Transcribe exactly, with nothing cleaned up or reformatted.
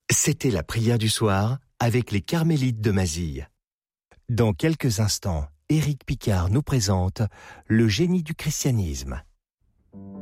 C'était la prière du soir avec les Carmélites de Mazille. Dans quelques instants, Éric Picard nous présente le génie du christianisme.